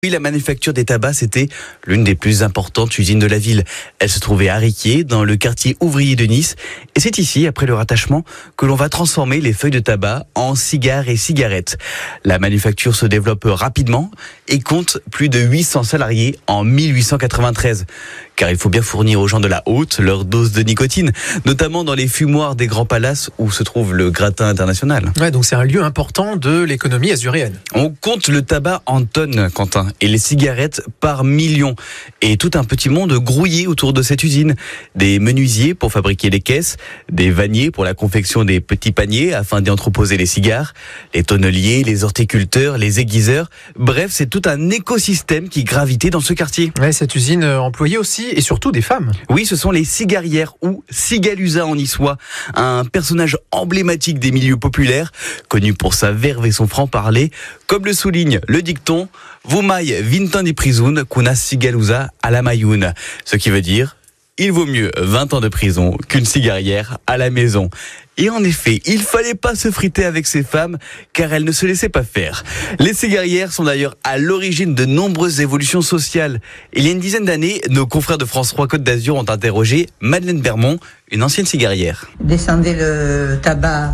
Oui, la manufacture des tabacs, c'était l'une des plus importantes usines de la ville. Elle se trouvait à Riquier, dans le quartier ouvrier de Nice. Et c'est ici, après le rattachement, que l'on va transformer les feuilles de tabac en cigares et cigarettes. La manufacture se développe rapidement et compte plus de 800 salariés en 1893. Car il faut bien fournir aux gens de la haute leur dose de nicotine, notamment dans les fumoirs des grands palaces où se trouve le Gratin International. Ouais, donc c'est un lieu important de l'économie azuréenne. On compte le tabac en tonnes, Quentin, et les cigarettes par millions. Et tout un petit monde grouillé autour de cette usine. Des menuisiers pour fabriquer les caisses, des vanniers pour la confection des petits paniers afin d'y entreposer les cigares, les tonneliers, les horticulteurs, les aiguiseurs. Bref, c'est tout un écosystème qui gravitait dans ce quartier. Ouais, cette usine employait aussi et surtout des femmes. Oui, ce sont les cigarières ou cigalusa en niçois, un personnage emblématique des milieux populaires, connu pour sa verve et son franc-parler, comme le souligne le dicton « Vous maille vintan di prison qu'una cigalusa à la mayoun », ce qui veut dire « Il vaut mieux 20 ans de prison qu'une cigarière à la maison ». Et en effet, il fallait pas se friter avec ces femmes, car elles ne se laissaient pas faire. Les cigarières sont d'ailleurs à l'origine de nombreuses évolutions sociales. Il y a une dizaine d'années, nos confrères de France 3 Côte d'Azur ont interrogé Madeleine Bermond, une ancienne cigarière. Descendait le tabac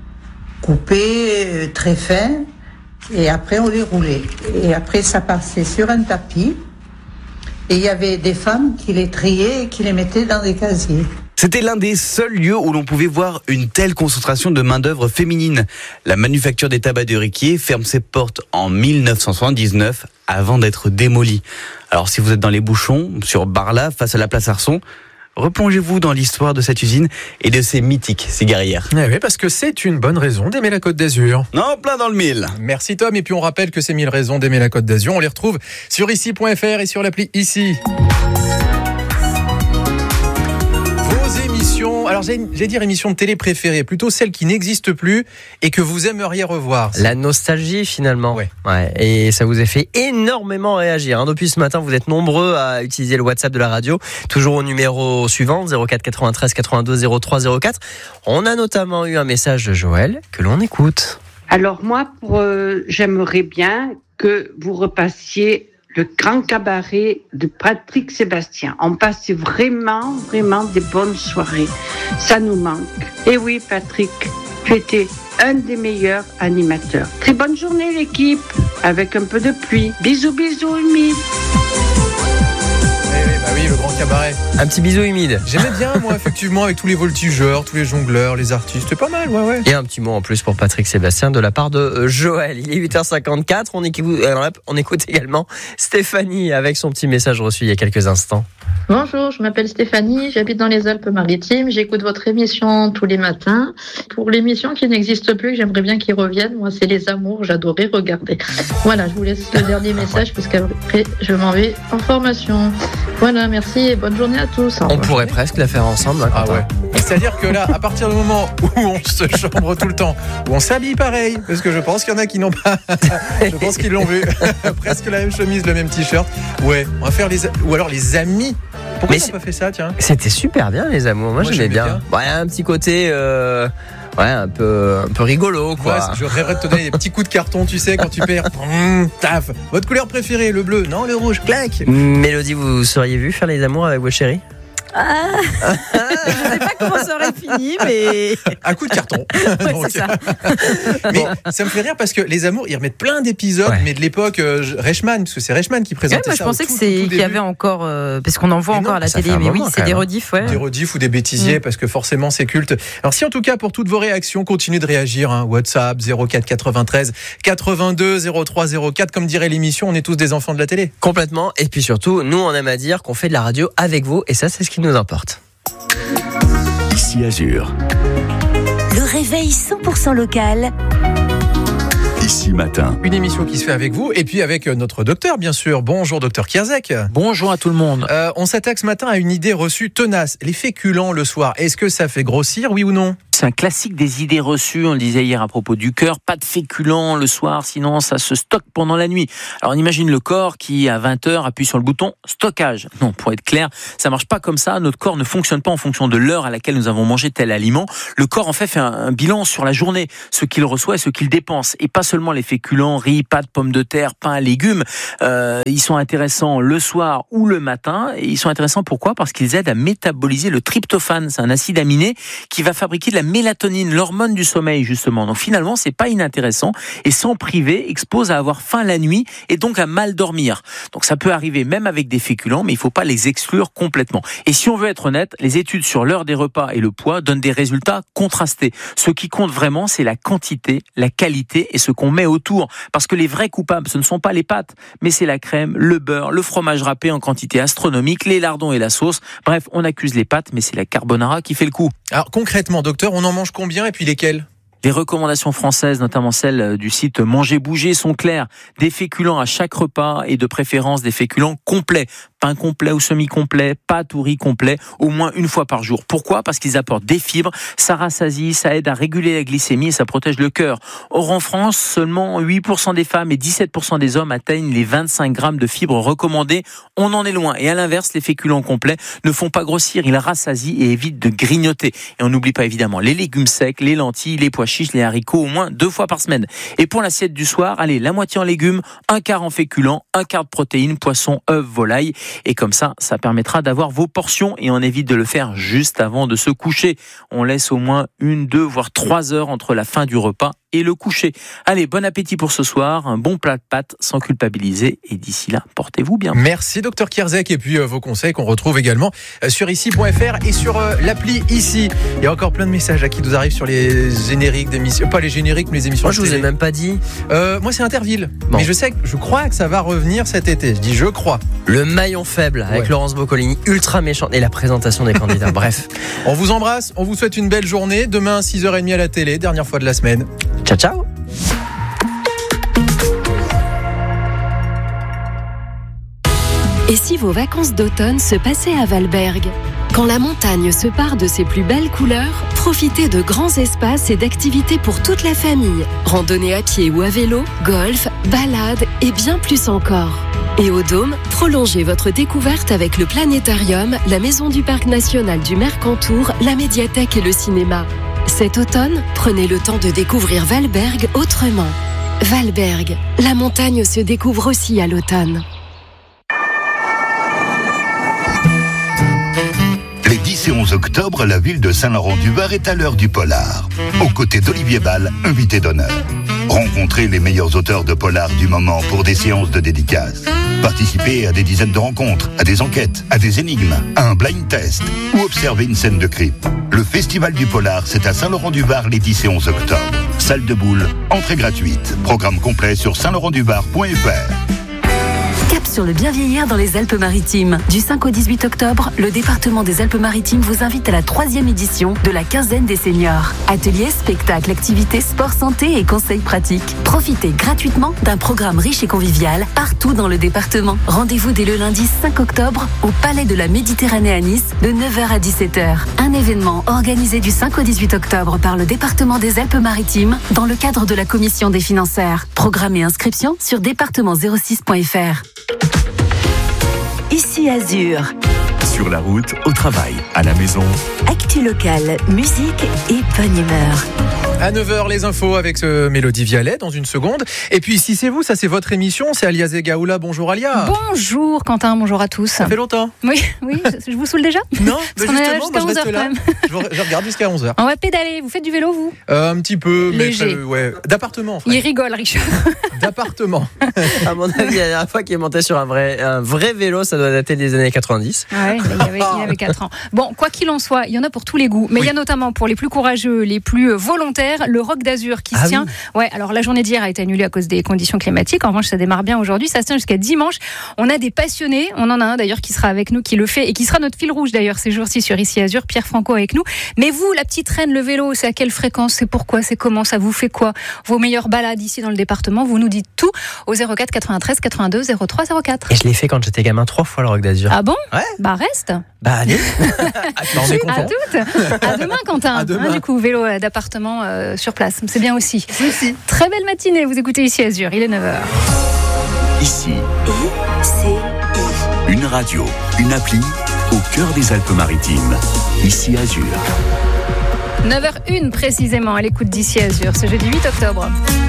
coupé, très fin, et après on les roulait. Et après ça passait sur un tapis, et il y avait des femmes qui les triaient et qui les mettaient dans des casiers. C'était l'un des seuls lieux où l'on pouvait voir une telle concentration de main-d'œuvre féminine. La manufacture des tabacs de Riquier ferme ses portes en 1979 avant d'être démolie. Alors si vous êtes dans les bouchons, sur Barla, face à la place Arson, replongez-vous dans l'histoire de cette usine et de ses mythiques cigarières. Oui, parce que c'est une bonne raison d'aimer la Côte d'Azur. Non, plein dans le mille. Merci Tom, et puis on rappelle que ces 1000 raisons d'aimer la Côte d'Azur, on les retrouve sur ici.fr et sur l'appli Ici. Alors j'ai dire émission de télé préférée, plutôt celle qui n'existe plus et que vous aimeriez revoir. La nostalgie finalement. Ouais. Et ça vous a fait énormément réagir. Depuis ce matin, vous êtes nombreux à utiliser le WhatsApp de la radio, toujours au numéro suivant, 04 93 82 03 04. On a notamment eu un message de Joël que l'on écoute. Alors moi, j'aimerais bien que vous repassiez le grand cabaret de Patrick Sébastien. On passait vraiment des bonnes soirées. Ça nous manque. Et oui, Patrick, tu étais un des meilleurs animateurs. Très bonne journée, l'équipe, avec un peu de pluie. Bisous, humides. Oui, le grand cabaret. Un petit bisou humide. J'aimais bien, moi, effectivement, avec tous les voltigeurs, tous les jongleurs, les artistes. C'était pas mal, ouais. Et un petit mot en plus pour Patrick Sébastien de la part de Joël. Il est 8h54. On écoute également Stéphanie avec son petit message reçu il y a quelques instants. Bonjour, je m'appelle Stéphanie, j'habite dans les Alpes-Maritimes, j'écoute votre émission tous les matins. Pour l'émission qui n'existe plus, que j'aimerais bien qu'il revienne, moi c'est Les Amours, j'adorais regarder. Voilà, je vous laisse le dernier message puisqu'après je m'en vais en formation. Voilà, merci et bonne journée à tous. On pourrait presque la faire ensemble. Ah ouais. C'est-à-dire que là, à partir du moment où on se chambre tout le temps, où on s'habille pareil, parce que je pense qu'il y en a qui n'ont pas, je pense qu'ils l'ont vu, presque la même chemise, le même t-shirt. Ouais, on va faire ou alors les amis. Pourquoi on n'a pas fait ça, tiens ? C'était super bien, Les Amours. Moi j'aimais bien. Bon, il y a un petit côté un peu rigolo, quoi. Ouais, je rêverais de te donner des petits coups de carton, tu sais, quand tu perds. Taf. Votre couleur préférée, le bleu ? Non, le rouge, clac. Mélodie, vous seriez vu faire Les Amours avec votre chérie ? Je sais pas comment ça aurait fini, mais... Un coup de carton. Ouais, donc, c'est ça. Mais ça me fait rire parce que Les Amours, ils remettent plein d'épisodes, mais de l'époque Reichmann, parce que c'est Reichmann qui présentait ça. Moi, je pensais qu'il y avait encore... parce qu'on en voit encore à la télé, mais oui, c'est des rediffs. Ouais. Des rediffs ou des bêtisiers, parce que forcément, c'est culte. Alors si en tout cas, pour toutes vos réactions, continuez de réagir. WhatsApp, 04 93 82 03 04. Comme dirait l'émission, on est tous des enfants de la télé. Complètement. Et puis surtout, nous, on aime à dire qu'on fait de la radio avec vous. Et ça, c'est ce qui nous importe. Ici Azur. Le réveil 100% local. Ici matin. Une émission qui se fait avec vous et puis avec notre docteur, bien sûr. Bonjour, docteur Kierzek. Bonjour à tout le monde. On s'attaque ce matin à une idée reçue tenace. Les féculents le soir, est-ce que ça fait grossir, oui ou non ? c'est un classique des idées reçues. On le disait hier à propos du cœur, pas de féculents le soir, sinon ça se stocke pendant la nuit. Alors on imagine le corps qui à 20h appuie sur le bouton stockage. Non, pour être clair, ça marche pas comme ça. Notre corps ne fonctionne pas en fonction de l'heure à laquelle nous avons mangé tel aliment. Le corps en fait un bilan sur la journée, ce qu'il reçoit et ce qu'il dépense, et pas seulement les féculents, riz, pâtes, pommes de terre, pain, légumes. Ils sont intéressants le soir ou le matin. Et ils sont intéressants pourquoi ? Parce qu'ils aident à métaboliser le tryptophane. C'est un acide aminé qui va fabriquer de la mélatonine, l'hormone du sommeil justement. Donc finalement, c'est pas inintéressant, et s'en priver expose à avoir faim la nuit et donc à mal dormir. Donc ça peut arriver même avec des féculents, mais il faut pas les exclure complètement. Et si on veut être honnête, les études sur l'heure des repas et le poids donnent des résultats contrastés. Ce qui compte vraiment, c'est la quantité, la qualité et ce qu'on met autour. Parce que les vrais coupables, ce ne sont pas les pâtes, mais c'est la crème, le beurre, le fromage râpé en quantité astronomique, les lardons et la sauce. Bref, on accuse les pâtes, mais c'est la carbonara qui fait le coup. Alors concrètement, docteur, on en mange combien et puis lesquels ? Les recommandations françaises, notamment celles du site Manger Bouger, sont claires. Des féculents à chaque repas et de préférence des féculents complets. Pain complet ou semi-complet, pâtes ou riz complet, au moins une fois par jour. Pourquoi ? Parce qu'ils apportent des fibres, ça rassasie, ça aide à réguler la glycémie et ça protège le cœur. Or en France, seulement 8% des femmes et 17% des hommes atteignent les 25 grammes de fibres recommandées. On en est loin. Et à l'inverse, les féculents complets ne font pas grossir, ils rassasient et évitent de grignoter. Et on n'oublie pas évidemment les légumes secs, les lentilles, les pois chiches, les haricots au moins 2 fois par semaine. Et pour l'assiette du soir, allez, la moitié en légumes, un quart en féculents, un quart de protéines, poisson, œufs, volaille. Et comme ça permettra d'avoir vos portions et on évite de le faire juste avant de se coucher. On laisse au moins 1, 2, voire 3 heures entre la fin du repas et le coucher. Allez, bon appétit pour ce soir, un bon plat de pâtes sans culpabiliser et d'ici là, portez-vous bien. Merci Dr Kierzek, et puis vos conseils qu'on retrouve également sur ici.fr et sur l'appli Ici. Il y a encore plein de messages qui nous arrivent sur les génériques d'émissions, pas les génériques mais les émissions. Moi je vous ai même pas dit. Moi c'est Interville, bon. Mais je crois que ça va revenir cet été. Je dis je crois. Le maillon faible avec Laurence Boccolini, ultra méchante, et la présentation des candidats. Bref. On vous embrasse, on vous souhaite une belle journée. Demain 6h30 à la télé, dernière fois de la semaine. Ciao, ciao. Et si vos vacances d'automne se passaient à Valberg ? Quand la montagne se pare de ses plus belles couleurs, profitez de grands espaces et d'activités pour toute la famille. Randonnée à pied ou à vélo, golf, balade et bien plus encore. Et au Dôme, prolongez votre découverte avec le planétarium, la maison du parc national du Mercantour, la médiathèque et le cinéma. Cet automne, prenez le temps de découvrir Valberg autrement. Valberg, la montagne se découvre aussi à l'automne. Les 10 et 11 octobre, la ville de Saint-Laurent-du-Var est à l'heure du polar. Aux côtés d'Olivier Ball, invité d'honneur. Rencontrez les meilleurs auteurs de polar du moment pour des séances de dédicaces. Participez à des dizaines de rencontres, à des enquêtes, à des énigmes, à un blind test ou observez une scène de crime. Le Festival du Polar, c'est à Saint-Laurent-du-Var les 10 et 11 octobre. Salle de boule, entrée gratuite. Programme complet sur saintlaurentduvar.fr. Cap sur le bien vieillir dans les Alpes-Maritimes. Du 5 au 18 octobre, le département des Alpes-Maritimes vous invite à la 3e édition de la quinzaine des seniors. Ateliers, spectacles, activités, sport, santé et conseils pratiques. Profitez gratuitement d'un programme riche et convivial partout dans le département. Rendez-vous dès le lundi 5 octobre au Palais de la Méditerranée à Nice de 9h à 17h. Un événement organisé du 5 au 18 octobre par le département des Alpes-Maritimes dans le cadre de la commission des financières. Programme et inscription sur département06.fr. Ici Azur. Sur la route, au travail, à la maison. Actu locale, musique et bonne humeur. À 9h, les infos avec Mélodie Vialet dans une seconde. Et puis, si c'est vous, ça c'est votre émission, c'est Alia Zegaoula. Bonjour Alia. Bonjour Quentin, bonjour à tous. Ça fait longtemps. Oui, je vous saoule déjà. Non, mais justement, jusqu'à 11h là. Je regarde jusqu'à 11h. On va pédaler, vous faites du vélo vous ? Un petit peu, léger. Mais ouais. D'appartement. Il rigole, Richard. D'appartement. À mon avis, la dernière fois qu'il est monté sur un vrai vélo, ça doit dater des années 90. Ouais, il avait 4 ans. Bon, quoi qu'il en soit, il y en a pour tous les goûts. Mais il y a notamment pour les plus courageux, les plus volontaires, le Rock d'Azur qui se tient. Oui. Ouais, alors la journée d'hier a été annulée à cause des conditions climatiques. En revanche, ça démarre bien aujourd'hui. Ça se tient jusqu'à dimanche. On a des passionnés. On en a un d'ailleurs qui sera avec nous, qui le fait et qui sera notre fil rouge d'ailleurs ces jours-ci sur Ici Azur. Pierre Franco avec nous. Mais vous, la petite reine, le vélo, c'est à quelle fréquence ? C'est pourquoi ? C'est comment ? Ça vous fait quoi ? Vos meilleures balades ici dans le département ? Vous nous dites tout au 04 93 82 03 04. Et je l'ai fait quand j'étais gamin 3 fois le Rock d'Azur. Ah bon ? Ouais. Bah reste. Allez. On est content. À toutes. À demain, Quentin. À demain. Du coup, vélo d'appartement sur place. C'est bien aussi. Très belle matinée. Vous écoutez ici Azur. Il est 9h. Ici, une radio, une appli au cœur des Alpes-Maritimes. Ici Azur. 9h01 précisément à l'écoute d'ici Azur. Ce jeudi 8 octobre.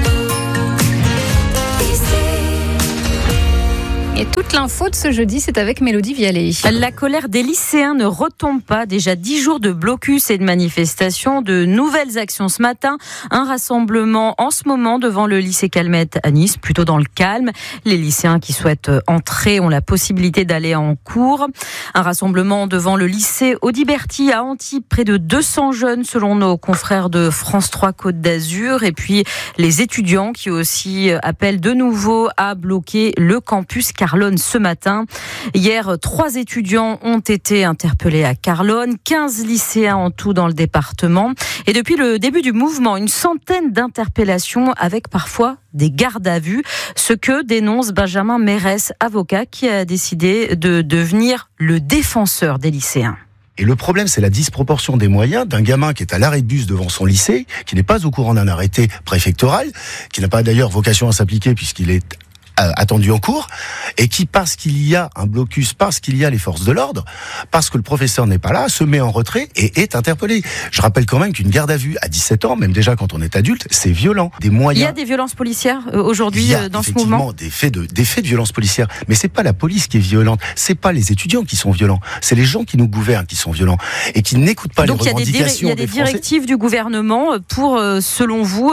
Et toute l'info de ce jeudi, c'est avec Mélodie Vialet. La colère des lycéens ne retombe pas. Déjà 10 jours de blocus et de manifestations, de nouvelles actions ce matin. Un rassemblement en ce moment devant le lycée Calmette à Nice, plutôt dans le calme. Les lycéens qui souhaitent entrer ont la possibilité d'aller en cours. Un rassemblement devant le lycée Audiberti à Antibes, près de 200 jeunes selon nos confrères de France 3 Côte d'Azur. Et puis les étudiants qui aussi appellent de nouveau à bloquer le campus Carlone ce matin. Hier, 3 étudiants ont été interpellés à Carlone, 15 lycéens en tout dans le département. Et depuis le début du mouvement, une centaine d'interpellations avec parfois des gardes à vue. Ce que dénonce Benjamin Mérès, avocat qui a décidé de devenir le défenseur des lycéens. Et le problème, c'est la disproportion des moyens d'un gamin qui est à l'arrêt de bus devant son lycée, qui n'est pas au courant d'un arrêté préfectoral, qui n'a pas d'ailleurs vocation à s'appliquer puisqu'il est attendu en cours, et qui, parce qu'il y a un blocus, parce qu'il y a les forces de l'ordre, parce que le professeur n'est pas là, se met en retrait et est interpellé. Je rappelle quand même qu'une garde à vue à 17 ans, même déjà quand on est adulte, c'est violent. Des moyens. Il y a des violences policières aujourd'hui dans ce mouvement. Des faits de violence policière. Mais c'est pas la police qui est violente, c'est pas les étudiants qui sont violents, c'est les gens qui nous gouvernent qui sont violents et qui n'écoutent pas les revendications des Français. Donc il y a des directives du gouvernement pour, selon vous,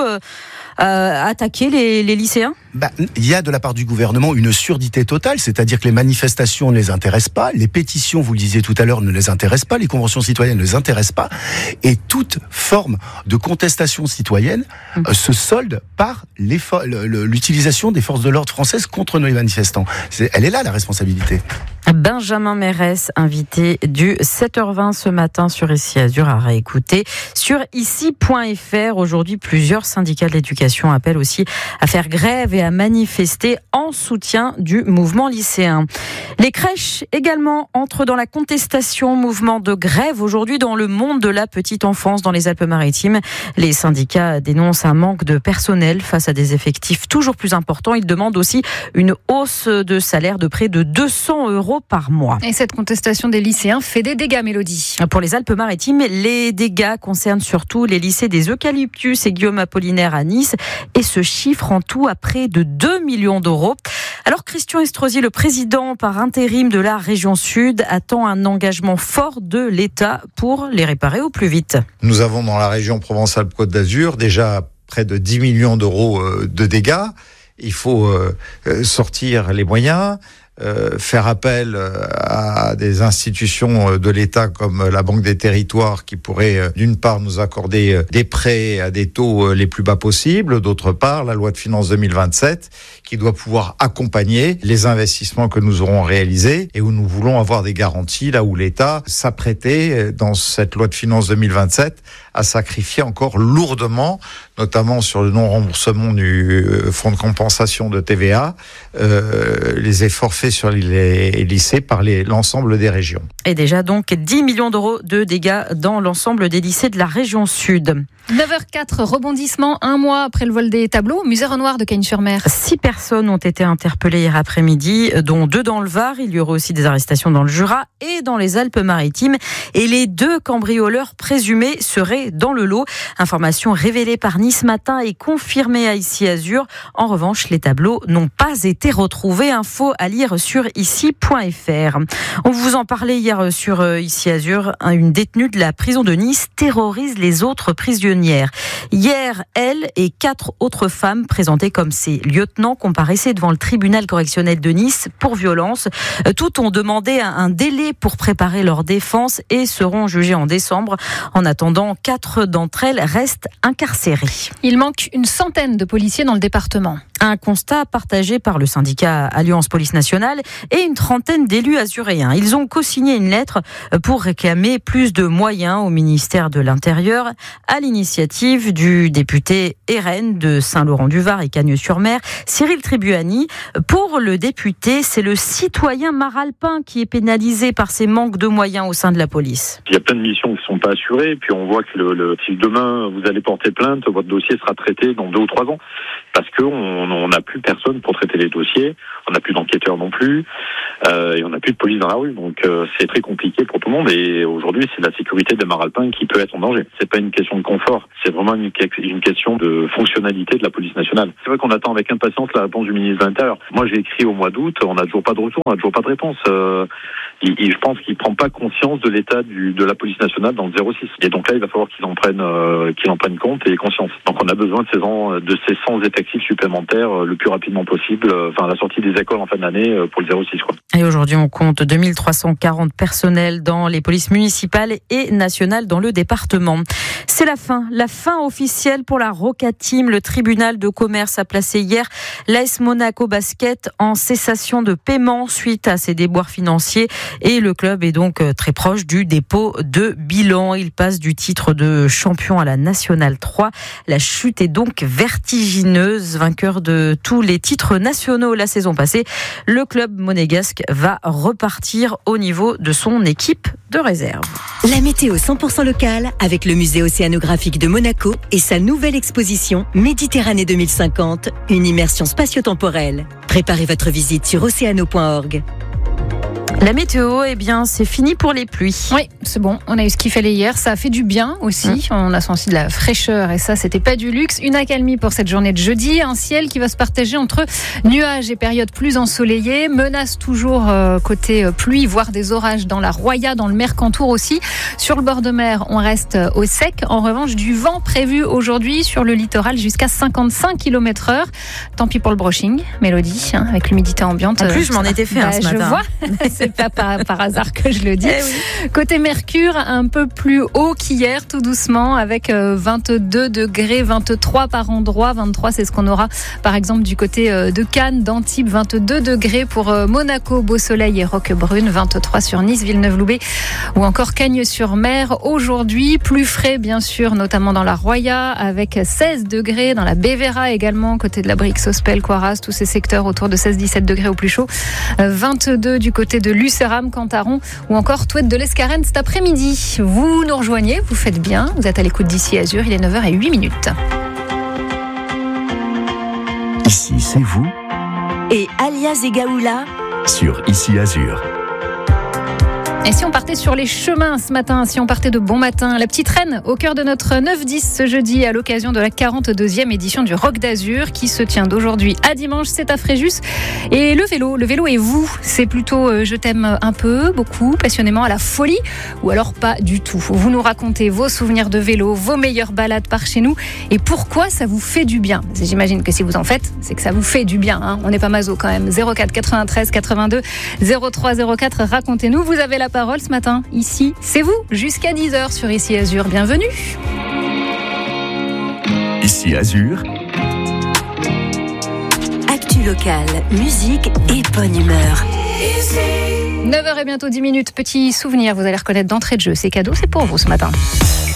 attaquer les lycéens ? Il y a de la part du gouvernement une surdité totale, c'est-à-dire que les manifestations ne les intéressent pas, les pétitions, vous le disiez tout à l'heure, ne les intéressent pas, les conventions citoyennes ne les intéressent pas, et toute forme de contestation citoyenne se solde par l'utilisation des forces de l'ordre françaises contre nos manifestants. Elle est là la responsabilité. Benjamin Mérès, invité du 7h20 ce matin sur Ici Azur, à réécouter sur ici.fr. Aujourd'hui, plusieurs syndicats de l'éducation appellent aussi à faire grève et à manifester en soutien du mouvement lycéen. Les crèches également entrent dans la contestation, mouvement de grève aujourd'hui dans le monde de la petite enfance dans les Alpes-Maritimes. Les syndicats dénoncent un manque de personnel face à des effectifs toujours plus importants. Ils demandent aussi une hausse de salaire de près de 200 € par mois. Et cette contestation des lycéens fait des dégâts, Mélodie. Pour les Alpes-Maritimes, les dégâts concernent surtout les lycées des Eucalyptus et Guillaume Apollinaire à Nice et se chiffrent en tout à près de 2 millions d'euros. Alors Christian Estrosi, le président par intérim de la région Sud, attend un engagement fort de l'État pour les réparer au plus vite. Nous avons dans la région Provence-Alpes-Côte d'Azur déjà près de 10 millions d'euros de dégâts. Il faut sortir les moyens. Faire appel à des institutions de l'État comme la Banque des Territoires qui pourraient d'une part nous accorder des prêts à des taux les plus bas possibles, d'autre part la loi de finances 2027 qui doit pouvoir accompagner les investissements que nous aurons réalisés et où nous voulons avoir des garanties là où l'État s'apprêtait dans cette loi de finances 2027 à sacrifier encore lourdement, notamment sur le non-remboursement du fonds de compensation de TVA, les efforts faits sur les lycées par l'ensemble des régions. Et déjà donc 10 millions d'euros de dégâts dans l'ensemble des lycées de la région Sud. 9h04, rebondissement, un mois après le vol des tableaux au musée Renoir de Cagnes-sur-Mer. 6 personnes ont été interpellées hier après-midi, dont 2 dans le Var. Il y aura aussi des arrestations dans le Jura et dans les Alpes-Maritimes. Et les 2 cambrioleurs présumés seraient dans le lot. Information révélée par Nice Matin et confirmée à Ici Azur. En revanche, les tableaux n'ont pas été retrouvés. Info à lire sur ici.fr. On vous en parlait hier sur Ici Azur. Une détenue de la prison de Nice terrorise les autres prisonniers. Hier, elle et 4 autres femmes présentées comme ses lieutenants comparaissaient devant le tribunal correctionnel de Nice pour violence. Toutes ont demandé un délai pour préparer leur défense et seront jugées en décembre. En attendant, 4 d'entre elles restent incarcérées. Il manque une centaine de policiers dans le département. Un constat partagé par le syndicat Alliance Police Nationale et une trentaine d'élus azuréens. Ils ont co-signé une lettre pour réclamer plus de moyens au ministère de l'Intérieur à l'initiative du député RN de Saint-Laurent-du-Var et Cagnes-sur-Mer, Cyril Tribuani. Pour le député, c'est le citoyen maralpin qui est pénalisé par ces manques de moyens au sein de la police. Il y a plein de missions qui ne sont pas assurées, puis on voit que si demain vous allez porter plainte, votre dossier sera traité dans 2 ou 3 ans, parce qu'on n'a plus personne pour traiter les dossiers, on n'a plus d'enquêteurs non plus, et on n'a plus de police dans la rue, donc c'est très compliqué pour tout le monde, et aujourd'hui c'est la sécurité des maralpins qui peut être en danger. C'est pas une question de confort, c'est vraiment une question de fonctionnalité de la police nationale. C'est vrai qu'on attend avec impatience la réponse du ministre de l'Intérieur. Moi j'ai écrit au mois d'août, on n'a toujours pas de retour, on n'a toujours pas de réponse. Je pense qu'il prend pas conscience de l'état de la police nationale dans le 06. Et donc là, il va falloir qu'il en prenne compte et conscience. Donc on a besoin de ces 100 effectifs supplémentaires le plus rapidement possible, à la sortie des écoles en fin d'année pour le 06. Et aujourd'hui, on compte 2340 personnels dans les polices municipales et nationales dans le département. C'est la fin officielle pour la Roca Team. Le tribunal de commerce a placé hier l'AS Monaco Basket en cessation de paiement suite à ses déboires financiers. Et le club est donc très proche du dépôt de bilan. Il passe du titre de champion à la Nationale 3. La chute est donc vertigineuse. Vainqueur de tous les titres nationaux la saison passée, le club monégasque va repartir au niveau de son équipe de réserve. La météo 100% locale avec le musée océanographique de Monaco et sa nouvelle exposition Méditerranée 2050, une immersion spatio-temporelle. Préparez votre visite sur oceano.org. La météo, c'est fini pour les pluies. Oui, c'est bon. On a eu ce qu'il fallait hier. Ça a fait du bien aussi. On a senti de la fraîcheur et ça, c'était pas du luxe. Une accalmie pour cette journée de jeudi. Un ciel qui va se partager entre nuages et périodes plus ensoleillées. Menace toujours côté pluie, voire des orages dans la Roya, dans le Mercantour aussi. Sur le bord de mer, on reste au sec. En revanche, du vent prévu aujourd'hui sur le littoral jusqu'à 55 km/h. Tant pis pour le brushing, Mélodie, avec l'humidité ambiante. En plus, je m'en étais fait ce matin. Je vois. C'est pas par hasard que je le dis. Oui. Côté Mercure, un peu plus haut qu'hier, tout doucement, avec 22 degrés, 23 par endroit. 23, c'est ce qu'on aura, par exemple, du côté de Cannes, d'Antibes. 22 degrés pour Monaco, Beau Soleil et Roquebrune. 23 sur Nice, Villeneuve-Loubet ou encore Cagnes-sur-Mer. Aujourd'hui, plus frais, bien sûr, notamment dans la Roya, avec 16 degrés. Dans la Bévéra également, côté de la Brique, Sospel, Coiras, tous ces secteurs autour de 16-17 degrés au plus chaud. 22 du côté de Lucéram, Cantaron ou encore Touette de l'Escarène cet après-midi. Vous nous rejoignez, vous faites bien, vous êtes à l'écoute d'Ici Azur, il est 9h08. Ici, c'est vous. Et Alias et Gaoula sur Ici Azur. Et si on partait sur les chemins ce matin, si on partait de bon matin, la petite reine au cœur de notre 9-10 ce jeudi à l'occasion de la 42e édition du Rock d'Azur qui se tient d'aujourd'hui à dimanche, c'est à Fréjus. Et le vélo et vous, c'est plutôt je t'aime un peu, beaucoup, passionnément, à la folie ou alors pas du tout. Vous nous racontez vos souvenirs de vélo, vos meilleures balades par chez nous et pourquoi ça vous fait du bien. J'imagine que si vous en faites, c'est que ça vous fait du bien. On n'est pas maso quand même. 04 93 82 03 04, racontez-nous. Vous avez la parole ce matin. Ici, c'est vous, jusqu'à 10h sur Ici Azur. Bienvenue. Ici Azur. Actu locale, musique et bonne humeur. 9h et bientôt 10 minutes. Petit souvenir, vous allez reconnaître d'entrée de jeu. C'est cadeau, c'est pour vous ce matin.